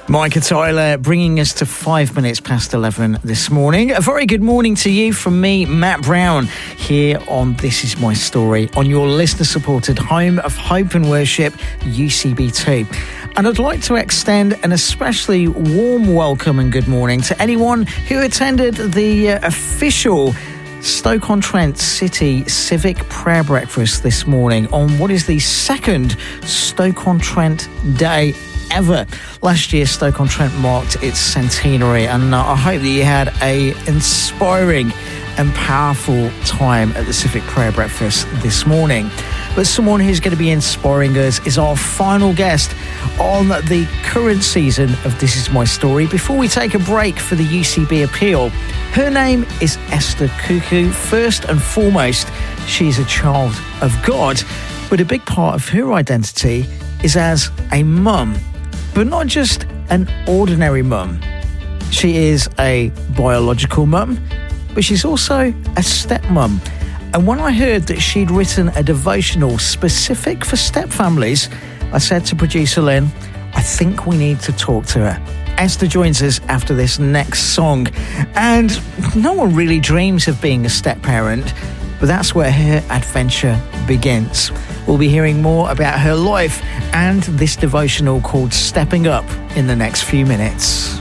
Micah Tyler bringing us to 5 minutes past 11 this morning. A very good morning to you from me, Matt Brown, here on This Is My Story, on your listener-supported home of hope and worship, UCB2. And I'd like to extend an especially warm welcome and good morning to anyone who attended the official Stoke-on-Trent City Civic Prayer Breakfast this morning on what is the second Stoke-on-Trent Day ever. Last year, Stoke-on-Trent marked its centenary, and I hope that you had a inspiring and powerful time at the Civic Prayer Breakfast this morning. But someone who's going to be inspiring us is our final guest on the current season of This Is My Story. Before we take a break for the UCB appeal, her name is Esther Cuckoo. First and foremost, she's a child of God, but a big part of her identity is as a mum. But not just an ordinary mum. She is a biological mum, but she's also a stepmum. And when I heard that she'd written a devotional specific for stepfamilies, I said to producer Lynn, I think we need to talk to her. Esther joins us after this next song. And no one really dreams of being a step-parent, but that's where her adventure begins. We'll be hearing more about her life and this devotional called Stepping Up in the next few minutes.